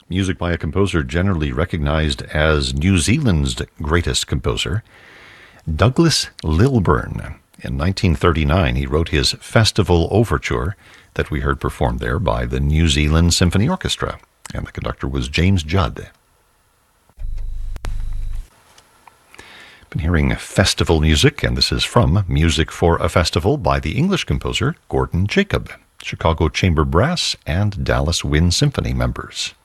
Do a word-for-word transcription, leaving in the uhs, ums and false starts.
music by a composer generally recognized as New Zealand's greatest composer, Douglas Lilburn. In nineteen thirty-nine, he wrote his Festival Overture that we heard performed there by the New Zealand Symphony Orchestra, and the conductor was James Judd. Been hearing festival music, and this is from Music for a Festival by the English composer Gordon Jacob, Chicago Chamber Brass and Dallas Wind Symphony members.